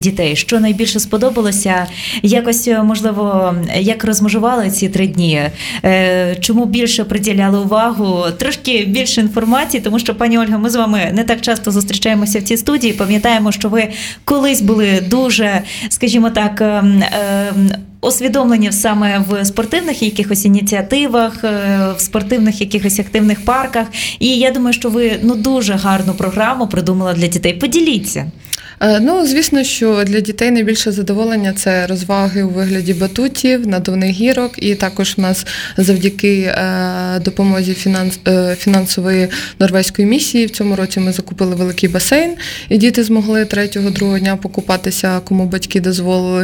Дітей, що найбільше сподобалося, якось, можливо, як розмежували ці 3 дні, чому більше приділяли увагу, трошки більше інформації, тому що, пані Ольга, ми з вами не так часто зустрічаємося в цій студії, пам'ятаємо, що ви колись були дуже, скажімо так, освідомлені саме в спортивних якихось ініціативах, в спортивних якихось активних парках, і я думаю, що ви дуже гарну програму придумали для дітей. Поділіться. Звісно, що для дітей найбільше задоволення – це розваги у вигляді батутів, надувних гірок, і також в нас завдяки допомозі фінансової норвезької місії в цьому році ми закупили великий басейн, і діти змогли 3-2 дня покупатися, кому батьки дозволили.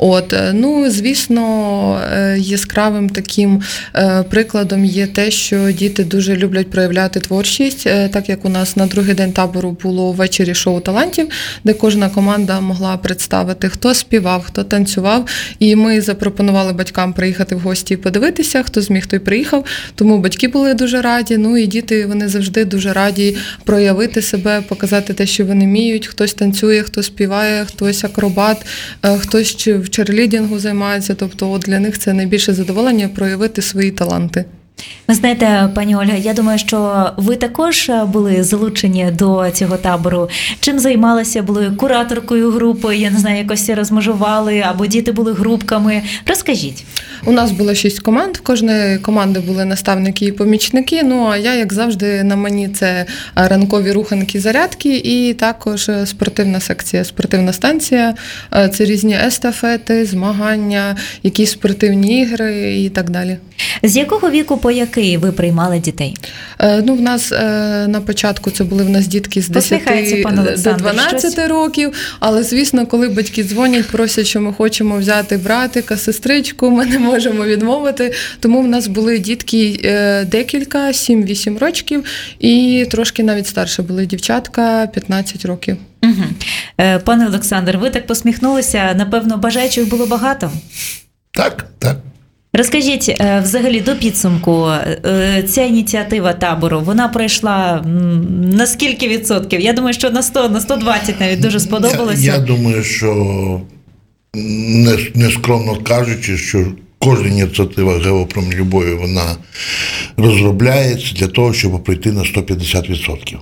Звісно, яскравим таким прикладом є те, що діти дуже люблять проявляти творчість, так як у нас на другий день табору було ввечері шоу талантів, де кожна команда могла представити, хто співав, хто танцював, і ми запропонували батькам приїхати в гості і подивитися, хто зміг, той приїхав, тому батьки були дуже раді, і діти, вони завжди дуже раді проявити себе, показати те, що вони вміють, хтось танцює, хтось співає, хтось акробат, хтось в черлідінгу займається, тобто для них це найбільше задоволення проявити свої таланти. Ви знаєте, пані Ольга, я думаю, що ви також були залучені до цього табору. Чим займалися? Були кураторкою групи, я не знаю, якось розмежували, або діти були групками. Розкажіть. У нас було 6 команд, в кожної команди були наставники і помічники, а я, як завжди, на мені це ранкові руханки, зарядки і також спортивна секція, спортивна станція, це різні естафети, змагання, якісь спортивні ігри і так далі. З якого віку по який ви приймали дітей? В нас на початку це були в нас дітки з 10 до 12 років, але, звісно, коли батьки дзвонять, просять, що ми хочемо взяти братика, сестричку, ми не можемо відмовити, тому в нас були дітки декілька, 7-8 років, і трошки навіть старше були дівчатка, 15 років. Угу. Пане Олександр, ви так посміхнулися, напевно, бажаючих було багато? Так. Розкажіть, взагалі, до підсумку, ця ініціатива табору, вона пройшла на скільки відсотків? Я думаю, що на 100, на 120 навіть дуже сподобалося. Я думаю, що, нескромно кажучи, що кожна ініціатива «Геопромлюбові» вона розробляється для того, щоб пройти на 150%.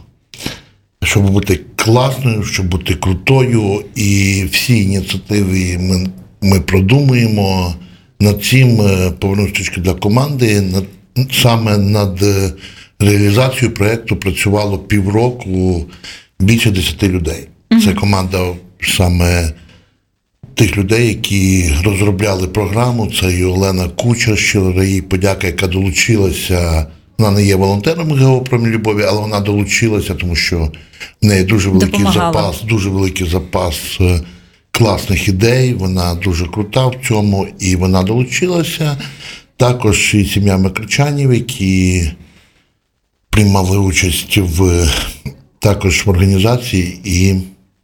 Щоб бути класною, щоб бути крутою, і всі ініціативи ми продумуємо. Над цим, повернусь трішки для команди, саме над реалізацією проєкту працювало півроку більше 10 людей. Це команда саме тих людей, які розробляли програму. Це і Олена Кучер, щиро їй подяка, яка долучилася. Вона не є волонтером «Геопромлюбові», але вона долучилася, тому що в неї дуже великий запас класних ідей, вона дуже крута в цьому, і вона долучилася. Також і сім'я Микричанів, які приймали участь також в організації, і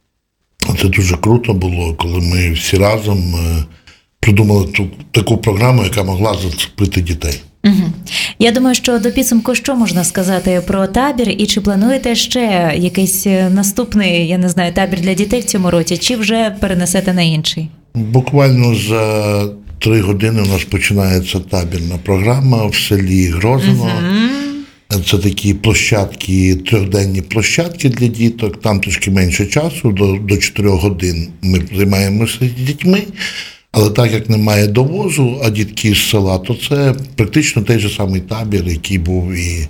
це дуже круто було, коли ми всі разом придумали таку програму, яка могла зацепити дітей. Угу. Я думаю, що до підсумку що можна сказати про табір, і чи плануєте ще якийсь наступний, я не знаю, табір для дітей в цьому році, чи вже перенесете на інший? Буквально за 3 години у нас починається табірна програма в селі Грозино. Це такі площадки, 3-денні площадки для діток, там трішки менше часу, до 4 годин ми займаємося з дітьми. Але так як немає довозу, а дітки з села, то це практично той же самий табір, який був і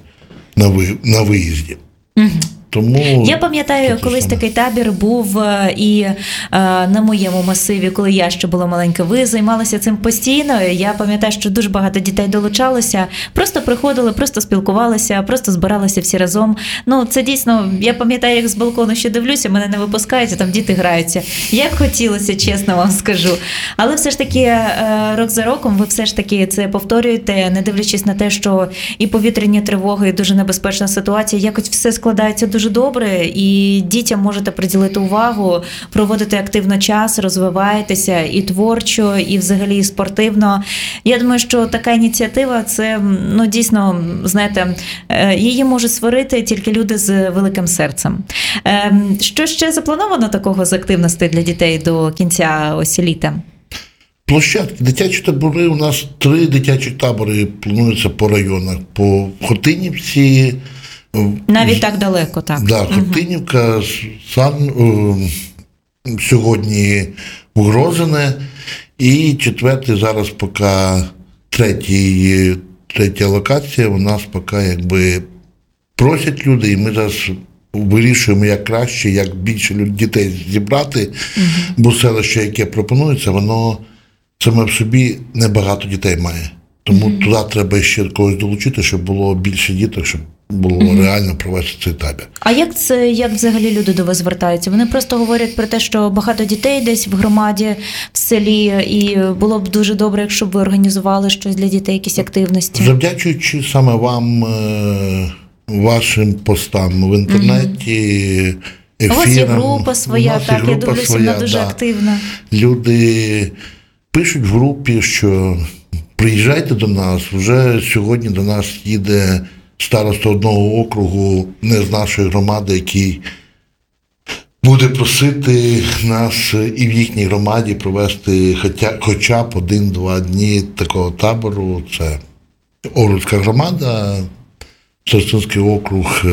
на виїзді. Угу. Тому я пам'ятаю, колись такий табір був і на моєму масиві, коли я ще була маленька. Ви займалися цим постійно. Я пам'ятаю, що дуже багато дітей долучалося. Просто приходили, просто спілкувалися, просто збиралися всі разом. Це дійсно, я пам'ятаю, як з балкону ще дивлюся, мене не випускають, а там діти граються. Як хотілося, чесно вам скажу. Але все ж таки, рок за роком, ви все ж таки це повторюєте, не дивлячись на те, що і повітряні тривоги, і дуже небезпечна ситуація, якось все складається дуже дуже добре, і дітям можете приділити увагу, проводити активно час, розвиваєтеся і творчо, і взагалі і спортивно. Я думаю, що така ініціатива, це, ну, дійсно, знаєте, її можуть створити тільки люди з великим серцем. Що ще заплановано такого з активностей для дітей до кінця ось літа? Площадки, дитячі табори, у нас 3 дитячі табори плануються по районах. По Хотинівці. Навіть так далеко, так. Да, Хотинівка, сьогодні Угрозине, і 4-й зараз поки третя локація, у нас поки якби просять люди, і ми зараз вирішуємо, як краще, як більше дітей зібрати, бо селище, яке пропонується, воно саме в собі небагато дітей має. Тому туди треба ще когось долучити, щоб було більше діток, щоб було реально провести цей табір. А як взагалі люди до вас звертаються? Вони просто говорять про те, що багато дітей десь в громаді, в селі, і було б дуже добре, якщо б ви організували щось для дітей, якісь активності. Завдячуючи саме вам, вашим постам в інтернеті, ефірам. У вас є група своя, так, я дивлюся, вона дуже активна. Люди пишуть в групі, що приїжджайте до нас, вже сьогодні до нас їде староста одного округу, не з нашої громади, який буде просити нас і в їхній громаді провести хоча б 1-2 дні такого табору. Це Орудська громада, Старостинський округ,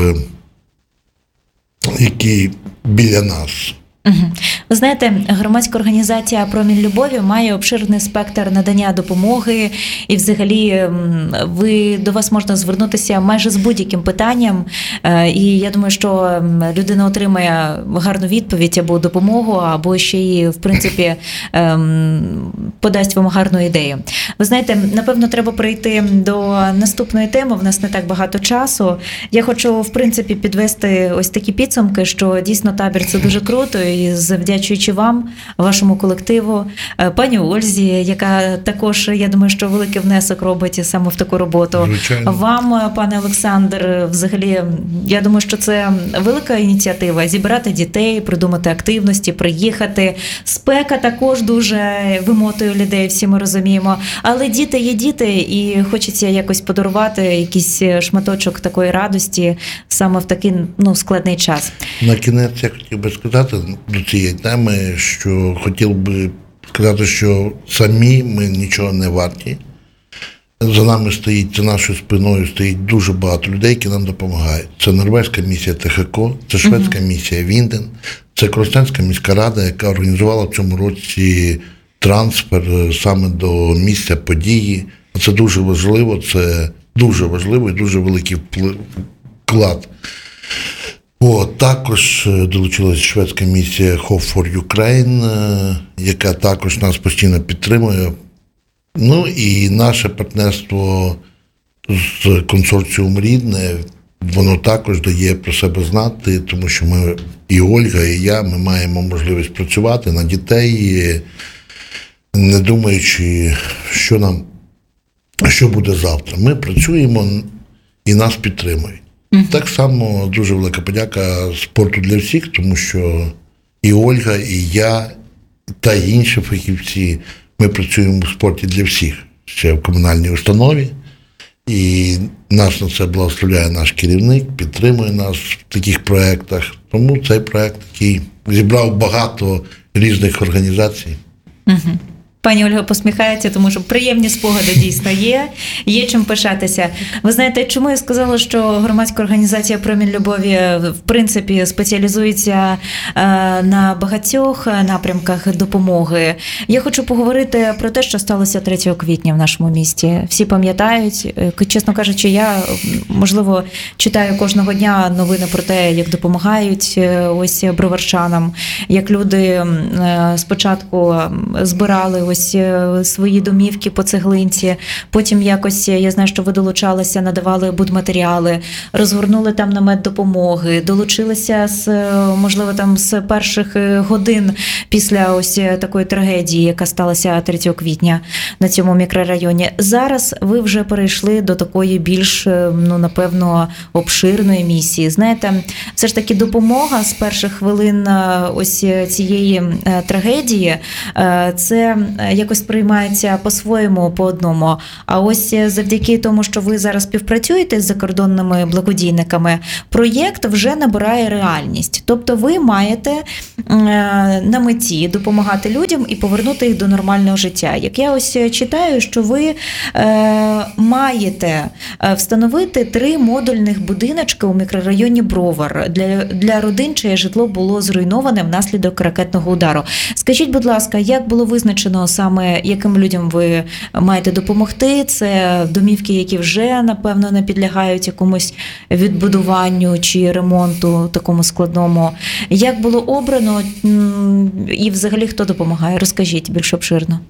який біля нас. Ви знаєте, громадська організація «Промінь любові» має обширний спектр надання допомоги, і взагалі до вас можна звернутися майже з будь-яким питанням, і я думаю, що людина отримає гарну відповідь або допомогу, або ще й, в принципі, подасть вам гарну ідею. Ви знаєте, напевно, треба перейти до наступної теми, в нас не так багато часу. Я хочу, в принципі, підвести ось такі підсумки, що дійсно табір – це дуже круто, і завдячуючи вам, вашому колективу, пані Ользі, яка також, я думаю, що великий внесок робить саме в таку роботу. Звичайно. Вам, пане Олександр, взагалі, я думаю, що це велика ініціатива – зібрати дітей, придумати активності, приїхати. Спека також дуже вимотує людей, всі ми розуміємо. Але діти є діти, і хочеться якось подарувати якийсь шматочок такої радості саме в такий складний час. На кінець я хотів би сказати до цієї теми, що хотів би сказати, що самі ми нічого не варті. За нами стоїть, за нашою спиною стоїть дуже багато людей, які нам допомагають. Це норвезька місія ТХК, це шведська місія Вінден, це Коростенська міська рада, яка організувала в цьому році трансфер саме до місця події. Це дуже важливо, це дуже важливо і дуже великий вклад. Також долучилася шведська місія Hope for Ukraine, яка також нас постійно підтримує. Ну і наше партнерство з консорціумом «Рідне», воно також дає про себе знати, тому що ми, і Ольга, і я, ми маємо можливість працювати на дітей, не думаючи, що буде завтра. Ми працюємо і нас підтримують. Так само дуже велика подяка спорту для всіх, тому що і Ольга, і я, та й інші фахівці, ми працюємо в спорті для всіх, ще в комунальній установі, і нас на це благословляє наш керівник, підтримує нас в таких проєктах. Тому цей проєкт, який зібрав багато різних організацій. Пані Ольга посміхається, тому що приємні спогади дійсно є чим пишатися. Ви знаєте, чому я сказала, що громадська організація «Промінь любові» в принципі спеціалізується на багатьох напрямках допомоги. Я хочу поговорити про те, що сталося 3 квітня в нашому місті. Всі пам'ятають, чесно кажучи, я, можливо, читаю кожного дня новини про те, як допомагають ось броварчанам, як люди спочатку збирали ось свої домівки по цеглинці. Потім якось, я знаю, що ви долучалися, надавали будматеріали, розгорнули там намет допомоги, долучилися можливо, там з перших годин після ось такої трагедії, яка сталася 3 квітня на цьому мікрорайоні. Зараз ви вже перейшли до такої більш, напевно, обширної місії. Знаєте, все ж таки допомога з перших хвилин ось цієї трагедії, це якось приймається по-своєму, по-одному. А ось завдяки тому, що ви зараз співпрацюєте з закордонними благодійниками, проєкт вже набирає реальність. Тобто ви маєте на меті допомагати людям і повернути їх до нормального життя. Як я ось читаю, що ви маєте встановити 3 модульних будиночки у мікрорайоні Бровар для родин, чиє житло було зруйноване внаслідок ракетного удару. Скажіть, будь ласка, як було визначено саме, яким людям ви маєте допомогти? Це домівки, які вже, напевно, не підлягають якомусь відбудуванню чи ремонту такому складному. Як було обрано і взагалі хто допомагає? Розкажіть більш обширно.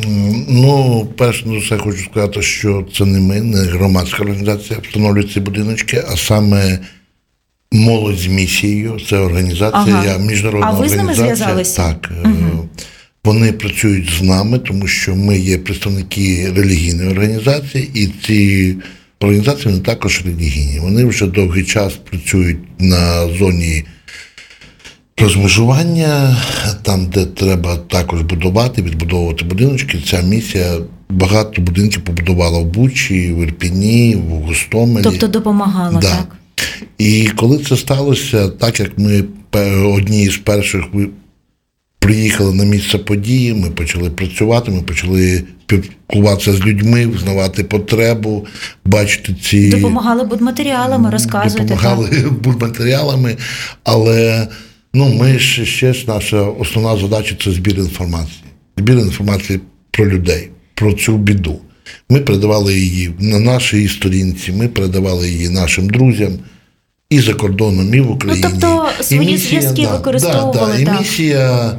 Перш за все хочу сказати, що це не ми, не громадська організація встановлює ці будиночки, а саме молодь з місією, це організація, міжнародна організація. А ви з ними зв'язалися? Так. Вони працюють з нами, тому що ми є представники релігійної організації, і ці організації вони також релігійні. Вони вже довгий час працюють на зоні розмежування, там, де треба також будувати, відбудовувати будиночки. Ця місія багато будинків побудувала в Бучі, в Ірпіні, в Гостомелі. Тобто допомагала, да. Так? І коли це сталося, так як ми одні з перших приїхали на місце події, ми почали працювати, ми почали спілкуватися з людьми, взнавати потребу, бачити ці... Допомагали будматеріалами, розказуйте. Допомагали будматеріалами, але ми ще наша основна задача – це збір інформації. Збір інформації про людей, про цю біду. Ми передавали її на нашій сторінці, ми передавали її нашим друзям і за кордоном, і в Україні. Тобто свої зв'язки використовували. І місія,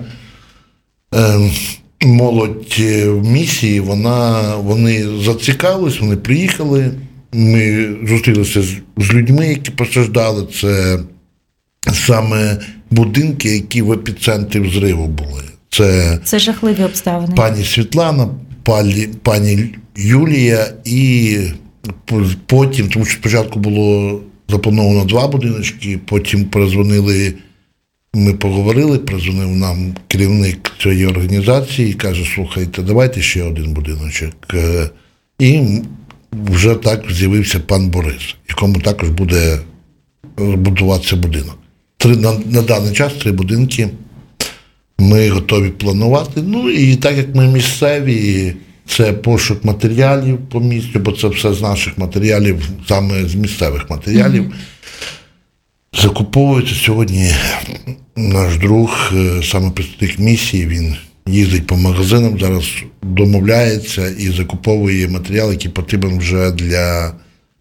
молодь в місії, вони зацікавились, вони приїхали, ми зустрілися з людьми, які постраждали. Це саме будинки, які в епіцентрі взриву були. Це жахливі обставини. Пані Світлана, пані Юлія, і потім, тому що спочатку було заплановано 2 будиночки, потім перезвонили, ми поговорили, перезвонив нам керівник цієї організації і каже, слухайте, давайте ще 1 будиночок. І вже так з'явився пан Борис, якому також буде будуватися будинок. На даний час 3 будинки ми готові планувати. І так як ми місцеві, це пошук матеріалів по місту, бо це все з наших матеріалів, саме з місцевих матеріалів. Закуповується сьогодні наш друг, саме представник місії, він їздить по магазинам, зараз домовляється і закуповує матеріал, який потрібен вже для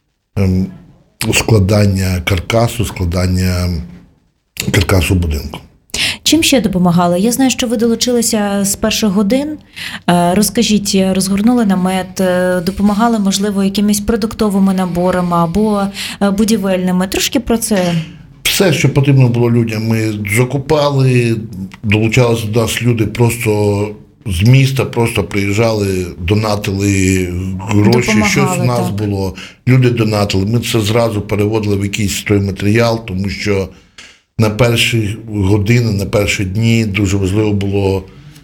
складання каркасу будинку. Чим ще допомагали? Я знаю, що ви долучилися з перших годин. Розкажіть, розгорнули намет, допомагали, можливо, якимись продуктовими наборами або будівельними. Трошки про це. Все, що потрібно було людям, ми закупали, долучалися до нас люди просто з міста, просто приїжджали, донатили гроші, щось у нас було. Люди донатили, ми це зразу переводили в якийсь стройматеріал, тому що на перші години, на перші дні дуже важливо було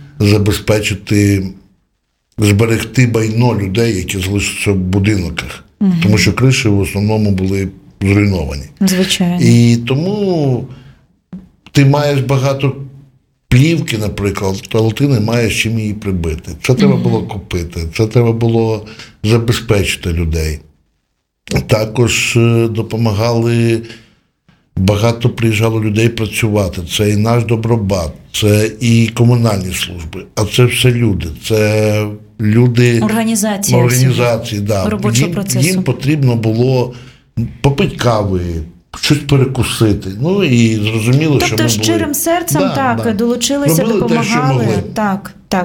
зберегти майно людей, які залишилися в будинках. Тому що криші в основному були зруйновані. Звичайно. І тому ти маєш багато плівки, наприклад, але ти не маєш чим її прибити. Це треба було купити, це треба було забезпечити людей. Також допомагали, багато приїжджало людей працювати. Це і наш Добробат, це і комунальні служби, а це все люди. Це люди організації, да. Робочого процесу. Їм потрібно було попити кави, щось перекусити. І зрозуміло, що ми були... Тобто щирим серцем долучилися, робили допомагали. Те, що могли. Так.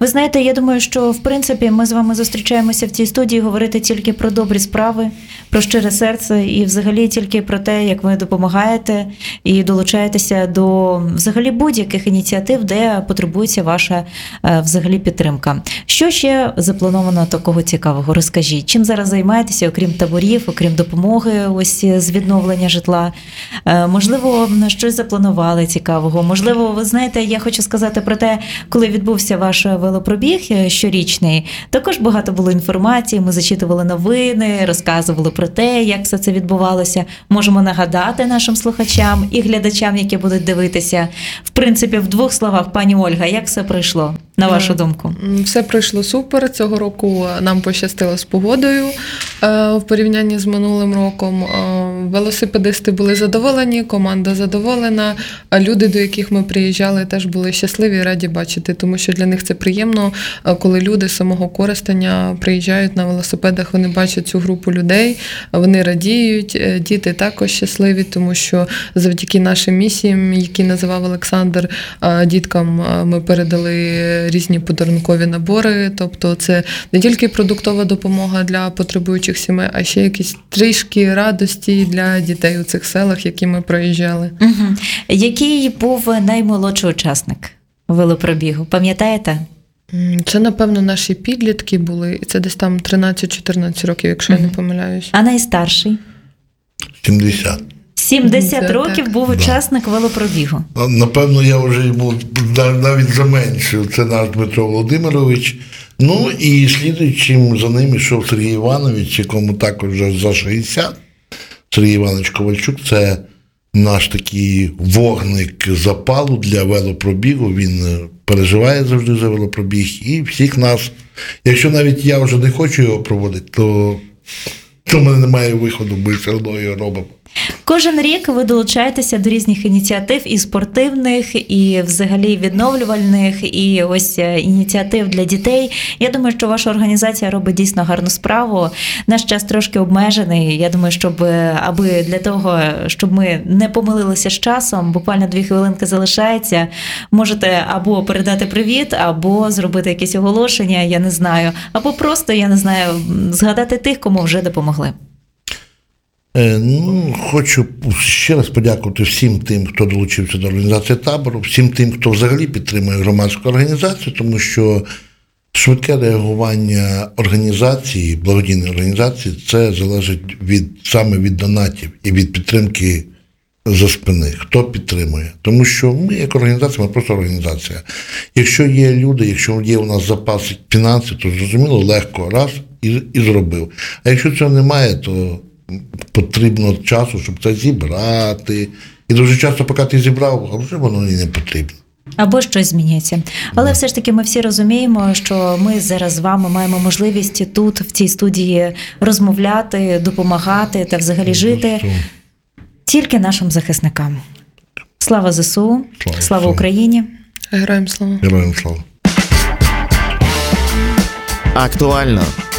Ви знаєте, я думаю, що в принципі ми з вами зустрічаємося в цій студії говорити тільки про добрі справи, про щире серце і взагалі тільки про те, як ви допомагаєте і долучаєтеся до взагалі будь-яких ініціатив, де потребується ваша взагалі підтримка. Що ще заплановано такого цікавого? Розкажіть, чим зараз займаєтеся, окрім таборів, окрім допомоги ось з відновлення житла? Можливо, щось запланували цікавого? Можливо, ви знаєте, я хочу сказати про те, коли відбувся ваш велопробіг щорічний, також багато було інформації, ми зачитували новини, розказували про те, як все це відбувалося. Можемо нагадати нашим слухачам і глядачам, які будуть дивитися. В принципі, в двох словах, пані Ольга, як все пройшло, на вашу думку? Все пройшло супер. Цього року нам пощастило з погодою в порівнянні з минулим роком. Велосипедисти були задоволені, команда задоволена, а люди, до яких ми приїжджали, теж були щасливі і раді бачити, тому що для них це приємно, коли люди з самого Коростеня приїжджають на велосипедах, вони бачать цю групу людей, вони радіють, діти також щасливі, тому що завдяки нашим місіям, які називав Олександр, діткам ми передали різні подарункові набори, тобто це не тільки продуктова допомога для потребуючих сімей, а ще якісь трішки радості для дітей у цих селах, які ми проїжджали. Угу. Який був наймолодший учасник велопробігу? Пам'ятаєте? Це, напевно, наші підлітки були, і це десь там 13-14 років, якщо я не помиляюсь. А найстарший? 70. 70 років так. був учасник велопробігу. Напевно, я вже йому навіть заменшив. Це наш Дмитро Володимирович. Ну і слідуючим за ним йшов Сергій Іванович, якому також вже за 60. Сергій Іванович Ковальчук – це наш такий вогник запалу для велопробігу. Він переживає завжди за велопробіг. І всіх нас, якщо навіть я вже не хочу його проводити, то в мене немає виходу, ми все одно його робимо. Кожен рік ви долучаєтеся до різних ініціатив і спортивних, і взагалі відновлювальних, і ось ініціатив для дітей. Я думаю, що ваша організація робить дійсно гарну справу. Наш час трошки обмежений. Я думаю, аби для того, щоб ми не помилилися з часом, буквально 2 хвилинки залишається, можете або передати привіт, або зробити якесь оголошення, я не знаю, або просто, я не знаю, згадати тих, кому вже допомогли. Хочу ще раз подякувати всім тим, хто долучився до організації табору, всім тим, хто взагалі підтримує громадську організацію, тому що швидке реагування організації, благодійної організації, це залежить саме від донатів і від підтримки за спини. Хто підтримує? Тому що ми, як організація, ми просто організація. Якщо є люди, якщо є у нас запас фінансів, то зрозуміло, легко раз і зробив. А якщо цього немає, то потрібно часу, щоб це зібрати. І дуже часто, поки ти зібрав, а вже воно і не потрібно. Або щось змінюється. Але все ж таки ми всі розуміємо, що ми зараз з вами маємо можливість тут, в цій студії, розмовляти, допомагати та взагалі жити тільки нашим захисникам. Слава ЗСУ, слава Україні. Героям слава. Героям слава. Актуально,